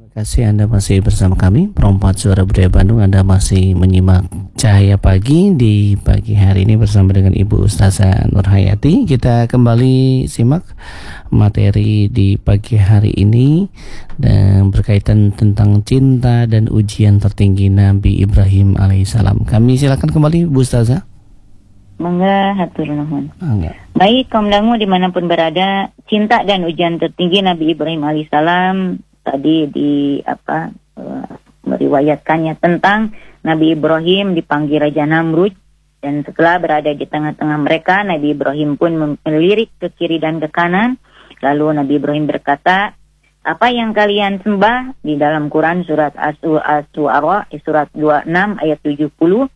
Terima kasih Anda masih bersama kami, Perempat Suara Budaya Bandung. Anda masih menyimak Cahaya Pagi di pagi hari ini bersama dengan Ibu Ustazah Nurhayati. Kita kembali simak materi di pagi hari ini dan berkaitan tentang cinta dan ujian tertinggi Nabi Ibrahim alaihissalam. Kami silakan kembali Bu Ustazah. Mangga, hatur nuhun. Mangga. Baik, kaum dangu dimanapun berada, cinta dan ujian tertinggi Nabi Ibrahim alaihissalam tadi meriwayatkannya tentang Nabi Ibrahim dipanggil Raja Namrud, dan setelah berada di tengah-tengah mereka, Nabi Ibrahim pun melirik ke kiri dan ke kanan. Lalu Nabi Ibrahim berkata, apa yang kalian sembah? Di dalam Quran surat As-Su'ara surat 26 ayat 70,